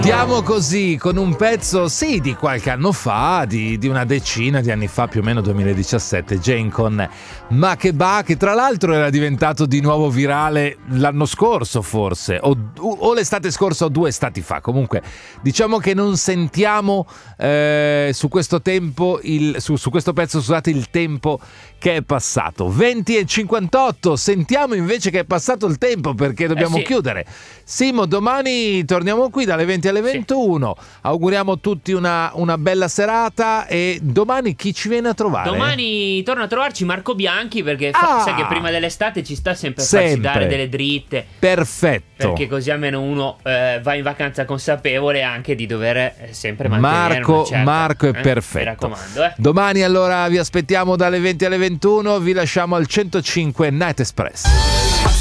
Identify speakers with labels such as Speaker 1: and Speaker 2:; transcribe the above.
Speaker 1: Diamo così con un pezzo, sì, di qualche anno fa, di una decina di anni fa, più o meno 2017, Jane con Ma che ba, che tra l'altro era diventato di nuovo virale l'anno scorso forse, o l'estate scorsa o 2 estati fa. Comunque diciamo che non sentiamo su questo tempo, su questo pezzo, scusate, il tempo che è passato. 20:58, sentiamo invece che è passato il tempo perché dobbiamo chiudere. Simo, domani torniamo qui dalle 20 alle 21. Auguriamo a tutti una bella serata. E domani chi ci viene a trovare?
Speaker 2: Domani torna a trovarci Marco Bianchi, perché sai che prima dell'estate ci sta sempre a farci dare delle dritte.
Speaker 1: Perfetto.
Speaker 2: Perché così almeno uno va in vacanza consapevole anche di dover sempre mantenere una certa,
Speaker 1: Marco è perfetto.
Speaker 2: Mi raccomando.
Speaker 1: Domani allora vi aspettiamo dalle 20 alle 21. Vi lasciamo al 105 Night Express.